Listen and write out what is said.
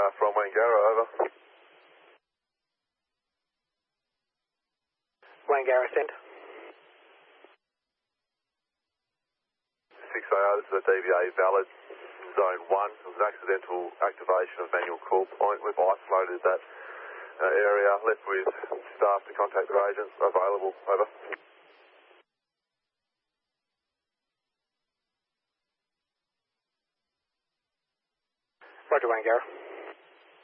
from Wangara, over. Wangara, send. 6AR, this is a DVA valid. Zone 1, it was an accidental activation of manual call point. We've isolated that area, left with staff to contact their agents. Available, over. Roger, Wangara.